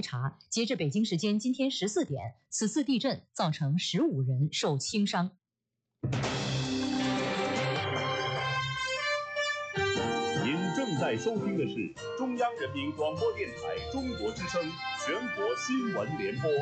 查，截至北京时间今天14点，此次地震造成15人受轻伤。 您正在收听的是中央人民广播电台中国之声全国新闻联播。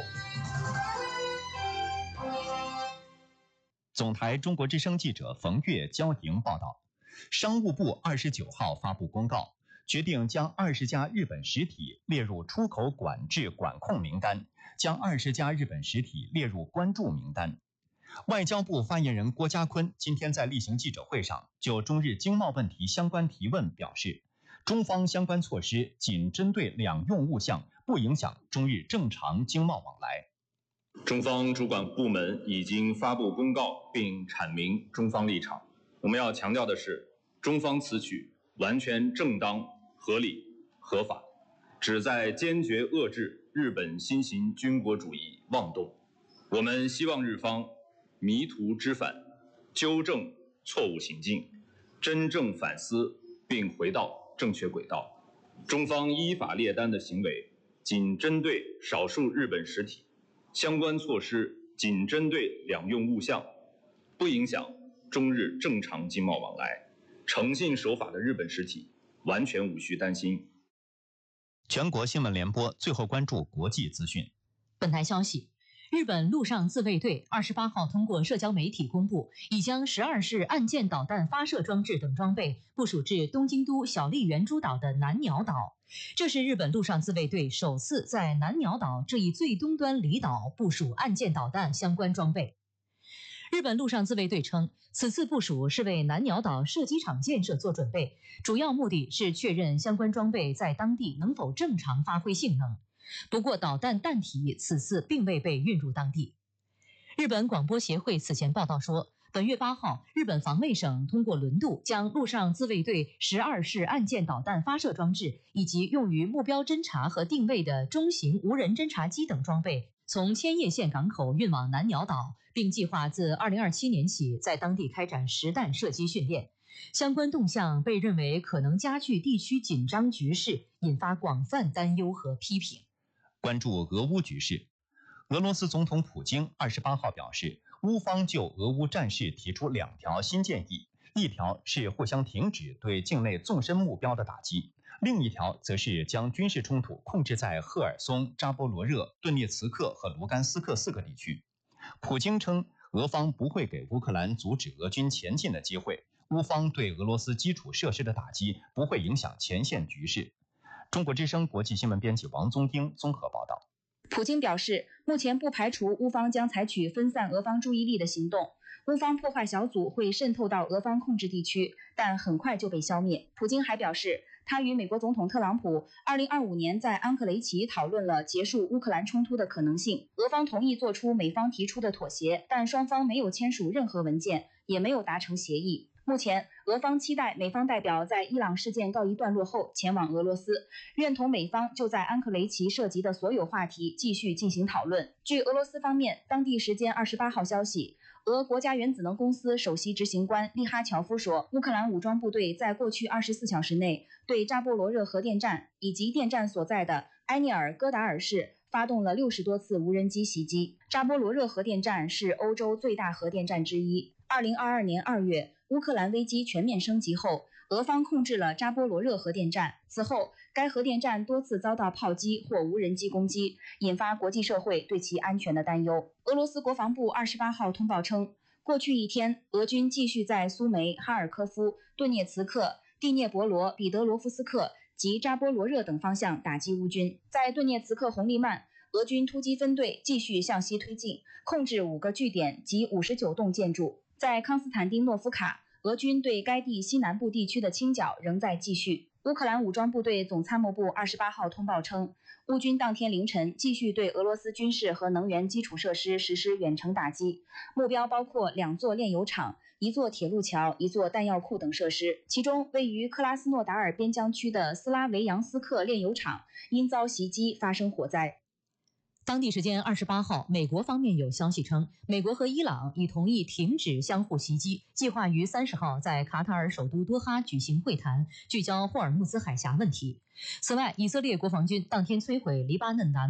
总台中国之声记者冯月、焦莹报道，商务部29号发布公告，决定将20家日本实体列入出口管制管控名单，将20家日本实体列入关注名单。外交部发言人郭家坤今天在例行记者会上就中日经贸问题相关提问表示，中方相关措施仅针对两用物项，不影响中日正常经贸往来。 中方主管部门已经发布公告并阐明中方立场。我们要强调的是，中方此举完全正当、合理、合法，旨在坚决遏制日本新型军国主义妄动。我们希望日方迷途知返，纠正错误行径，真正反思并回到正确轨道。中方依法列单的行为仅针对少数日本实体，相关措施仅针对两用物项，不影响中日正常经贸往来。诚信守法的日本实体完全无需担心。 全国新闻联播最后关注国际资讯。 本台消息，日本陆上自卫队28号通过社交媒体公布，已将12式岸舰导弹发射装置等装备部署至东京都小笠原诸岛的南鸟岛。这是日本陆上自卫队首次在南鸟岛这一最东端离岛部署岸舰导弹相关装备。日本陆上自卫队称，此次部署是为南鸟岛射击场建设做准备，主要目的是确认相关装备在当地能否正常发挥性能。不过，导弹弹体此次并未被运入当地。日本广播协会此前报道说，本月8号，日本防卫省通过轮渡将陆上自卫队12式岸舰导弹发射装置以及用于目标侦察和定位的中型无人侦察机等装备从千叶县港口运往南鸟岛，并计划自2027年起在当地开展实弹射击训练。相关动向被认为可能加剧地区紧张局势，引发广泛担忧和批评。 关注俄乌局势，俄罗斯总统普京28号表示，乌方就俄乌战事提出2条新建议，一条是互相停止对境内纵深目标的打击，另一条则是将军事冲突控制在赫尔松、扎波罗热、顿涅茨克和卢甘斯克4个地区。普京称，俄方不会给乌克兰阻止俄军前进的机会，乌方对俄罗斯基础设施的打击不会影响前线局势。中国之声国际新闻编辑王宗英综合报道。 普京表示，目前不排除乌方将采取分散俄方注意力的行动，乌方破坏小组会渗透到俄方控制地区，但很快就被消灭。普京还表示，他与美国总统特朗普2025年在安克雷奇讨论了结束乌克兰冲突的可能性，俄方同意做出美方提出的妥协，但双方没有签署任何文件，也没有达成协议。目前，俄方期待美方代表在伊朗事件告一段落后前往俄罗斯，愿同美方就在安克雷奇涉及的所有话题继续进行讨论。据俄罗斯方面当地时间28号消息，俄国家原子能公司首席执行官利哈乔夫说，乌克兰武装部队在过去24小时内对扎波罗热核电站以及电站所在的埃涅尔戈达尔市发动了60多次无人机袭击。扎波罗热核电站是欧洲最大核电站之一。2022年2月，乌克兰危机全面升级后，俄方控制了扎波罗热核电站。此后，该核电站多次遭到炮击或无人机攻击，引发国际社会对其安全的担忧。俄罗斯国防部28号通报称，过去一天，俄军继续在苏梅、哈尔科夫、顿涅茨克、第聂伯罗、彼得罗夫斯克及扎波罗热等方向打击乌军。在顿涅茨克红利曼，俄军突击分队继续向西推进，控制5个据点及59栋建筑。在康斯坦丁诺夫卡，俄军对该地西南部地区的清剿仍在继续。乌克兰武装部队总参谋部28号通报称，乌军当天凌晨继续对俄罗斯军事和能源基础设施实施远程打击，目标包括2座炼油厂、1座铁路桥、1座弹药库等设施。其中，位于克拉斯诺达尔边疆区的斯拉维扬斯克炼油厂因遭袭击发生火灾。 当地时间28号，美国方面有消息称，美国和伊朗已同意停止相互袭击，计划于30号在卡塔尔首都多哈举行会谈，聚焦霍尔木兹海峡问题。此外，以色列国防军当天摧毁黎巴嫩南